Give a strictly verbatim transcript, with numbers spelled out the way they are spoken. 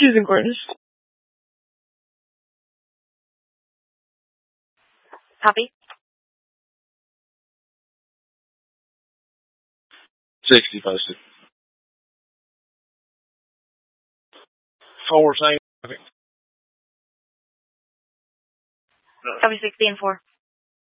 Choosing course. Copy. sixty posted. Four, same. Copy sixty and four.